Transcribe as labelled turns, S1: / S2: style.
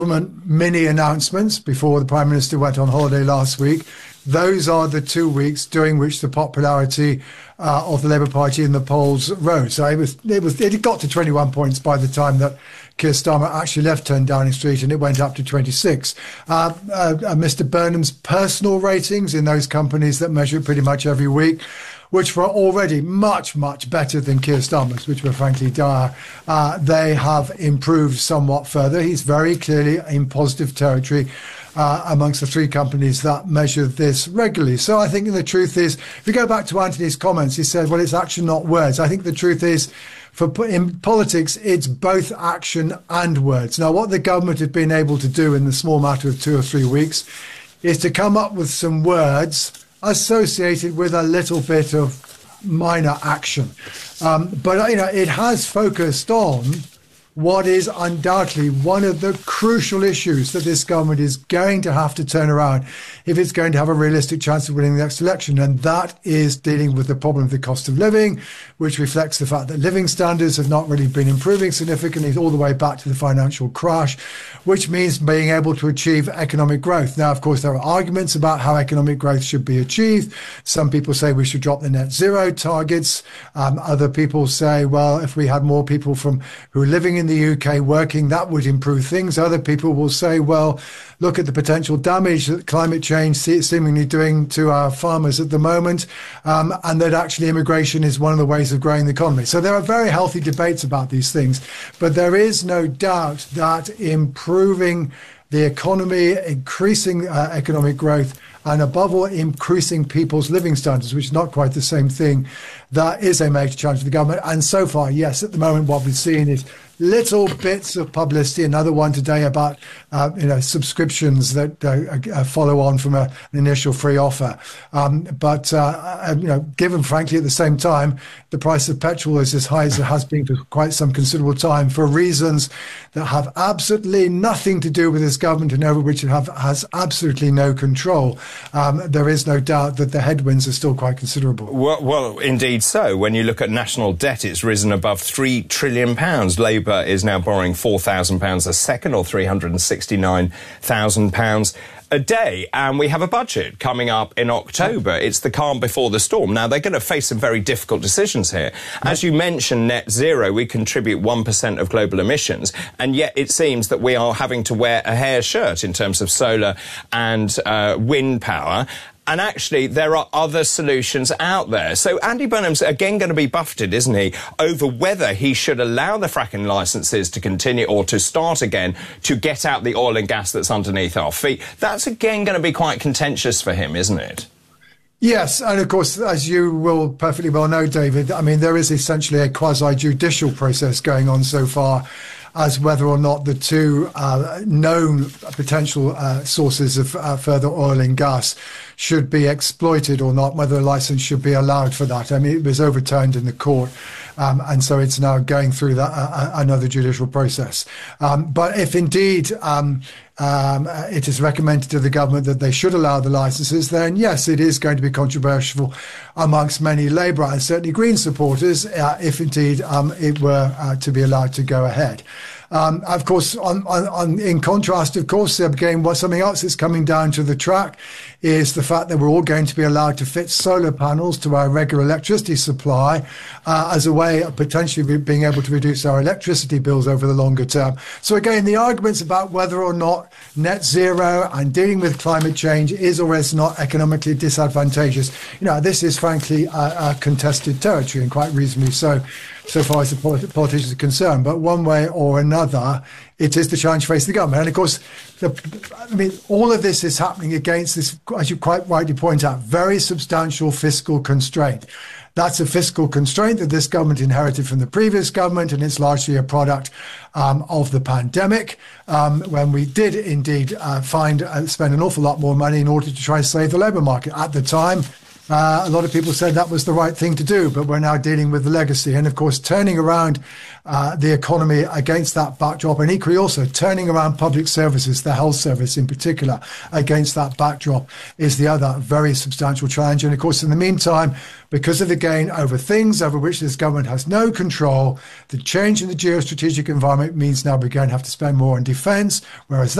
S1: mini announcements before the Prime Minister went on holiday last week. Those are the 2 weeks during which the popularity of the Labour Party in the polls rose. So it got to 21 points by the time that Keir Starmer actually left 10 Downing Street, and it went up to 26. Mr. Burnham's personal ratings in those companies that measure it pretty much every week, which were already much, much better than Keir Starmer's, which were frankly dire, they have improved somewhat further. He's very clearly in positive territory amongst the three companies that measure this regularly. So I think the truth is, if you go back to Anthony's comments, he said, well, it's action, not words. I think the truth is, in politics, it's both action and words. Now, what the government have been able to do in the small matter of 2 or 3 weeks is to come up with some words associated with a little bit of minor action. But, it has focused on what is undoubtedly one of the crucial issues that this government is going to have to turn around if it's going to have a realistic chance of winning the next election. And that is dealing with the problem of the cost of living, which reflects the fact that living standards have not really been improving significantly all the way back to the financial crash, which means being able to achieve economic growth. Now, of course, there are arguments about how economic growth should be achieved. Some people say we should drop the net zero targets. Other people say, well, if we had more people who are living in the UK working, that would improve things. Other people will say, well, look at the potential damage that climate change is seemingly doing to our farmers at the moment, and that actually immigration is one of the ways of growing the economy. So there are very healthy debates about these things, but there is no doubt that improving the economy, increasing economic growth, and above all, increasing people's living standards, which is not quite the same thing, that is a major challenge for the government. And so far, yes, at the moment, what we've seen is little bits of publicity. Another one today about subscriptions that follow on from an initial free offer. But given frankly at the same time the price of petrol is as high as it has been for quite some considerable time for reasons that have absolutely nothing to do with this government and over which it has absolutely no control. There is no doubt that the headwinds are still quite considerable.
S2: Well, indeed so. When you look at national debt, it's risen above £3 trillion. Labour is now borrowing £4,000 a second, or £369,000 a day, and we have a budget coming up in October. It's the calm before the storm. Now, they're going to face some very difficult decisions here. As you mentioned, net zero, we contribute 1% of global emissions, and yet it seems that we are having to wear a hair shirt in terms of solar and wind power. And actually, there are other solutions out there. So Andy Burnham's again going to be buffeted, isn't he, over whether he should allow the fracking licences to continue or to start again to get out the oil and gas that's underneath our feet. That's again going to be quite contentious for him, isn't it?
S1: Yes, and of course, as you will perfectly well know, David, I mean, there is essentially a quasi-judicial process going on so far as whether or not the two known potential sources of further oil and gas should be exploited or not, whether a license should be allowed for that. I mean, it was overturned in the court, and so it's now going through another judicial process. But if indeed it is recommended to the government that they should allow the licenses, then yes, it is going to be controversial amongst many Labour and certainly Green supporters if indeed it were to be allowed to go ahead. Of course, in contrast, of course, again, something else that's coming down to the track is the fact that we're all going to be allowed to fit solar panels to our regular electricity supply as a way of potentially being able to reduce our electricity bills over the longer term. So again, the arguments about whether or not net zero and dealing with climate change is or is not economically disadvantageous, this is frankly a contested territory, and quite reasonably so far as the politicians are concerned. But one way or another, it is the challenge facing the government. And of course, all of this is happening against this, as you quite rightly point out, very substantial fiscal constraint. That's a fiscal constraint that this government inherited from the previous government, and it's largely a product of the pandemic, when we did indeed spend an awful lot more money in order to try and save the labour market. At the time, A lot of people said that was the right thing to do, but we're now dealing with the legacy. And of course, turning around the economy against that backdrop, and equally also turning around public services, the health service in particular, against that backdrop is the other very substantial challenge. And of course, in the meantime, because of the gain over things over which this government has no control, the change in the geostrategic environment means now we're going to have to spend more on defence, whereas